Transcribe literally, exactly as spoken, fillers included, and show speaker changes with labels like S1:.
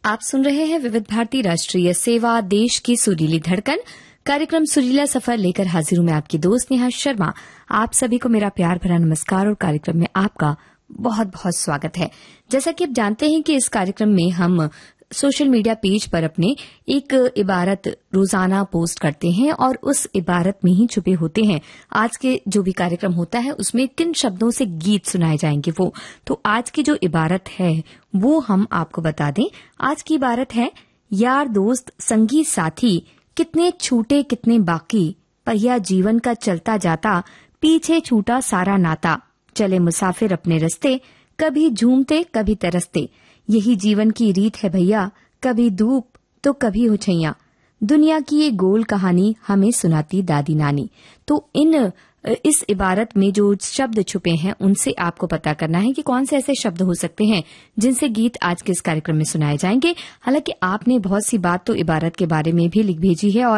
S1: आप सुन रहे हैं विविध भारती राष्ट्रीय सेवा, देश की सुरीली धड़कन। कार्यक्रम सुरीला सफर लेकर हाजिर हूं मैं आपकी दोस्त नेहा शर्मा। आप सभी को मेरा प्यार भरा नमस्कार और कार्यक्रम में आपका बहुत बहुत स्वागत है। जैसा कि आप जानते हैं कि इस कार्यक्रम में हम सोशल मीडिया पेज पर अपने एक इबारत रोजाना पोस्ट करते हैं और उस इबारत में ही छुपे होते हैं। आज के जो भी कार्यक्रम होता है उसमें किन शब्दों से गीत सुनाए जाएंगे वो तो आज की जो इबारत है वो हम आपको बता दें। आज की इबारत है, यार दोस्त संगी साथी कितने छूटे कितने बाकी, पर यह जीवन का चलता जाता पीछे छूटा सारा नाता। चले मुसाफिर अपने रस्ते, कभी झूमते कभी तरसते, यही जीवन की रीत है भैया, कभी धूप तो कभी हुछैया। दुनिया की ये गोल कहानी हमें सुनाती दादी नानी। तो इन इस इबारत में जो शब्द छुपे हैं उनसे आपको पता करना है कि कौन से ऐसे शब्द हो सकते हैं जिनसे गीत आज के इस कार्यक्रम में सुनाए जाएंगे। हालांकि आपने बहुत सी बात तो इबारत के बारे में भी लिख भेजी है और